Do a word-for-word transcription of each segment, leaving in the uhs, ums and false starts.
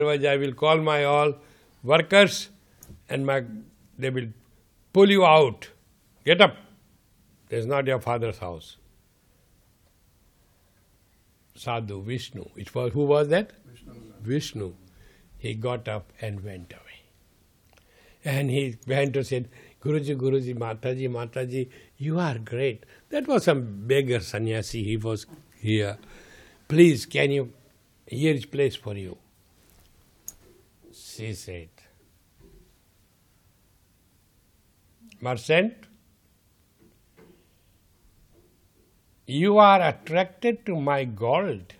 Otherwise I will call my all workers and my they will pull you out. Get up. This is not your father's house. Sadhu, Vishnu. It was, who was that? Vishnu. Vishnu. He got up and went away. And he went to say, Guruji, Guruji, Mataji, Mataji, you are great. That was some beggar sannyasi, he was here. Please, can you, here is place for you. She said, Merchant, you are attracted to my gold.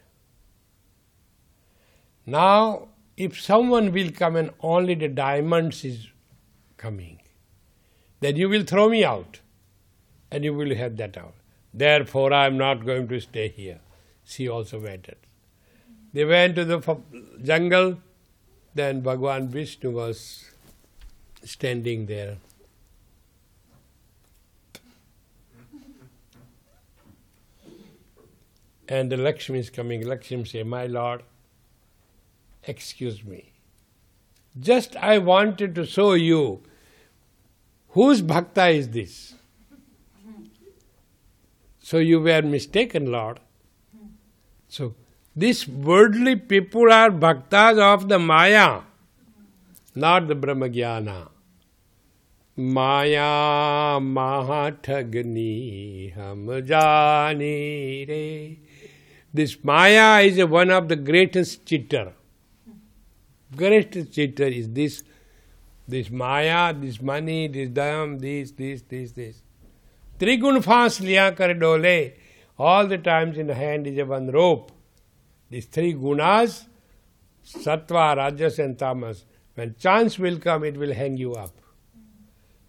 Now, if someone will come and only the diamonds is coming, then you will throw me out and you will have that out. Therefore, I am not going to stay here. She also waited. They went to the jungle. Then Bhagavan Vishnu was standing there. And the Lakshmi is coming. Lakshmi say, my lord, excuse me. Just I wanted to show you whose bhakta is this. So you were mistaken, Lord. So these worldly people are bhaktas of the Maya, not the Brahmagyana. Maya mahathagni ham jani re. This Maya is one of the greatest cheater. Greatest cheater is this, this Maya, this money, this dam, this, this, this, this. Trigun fans liya kar dole. All the times in the hand is a one rope. These three gunas, sattva, rajas and tamas. When chance will come, it will hang you up.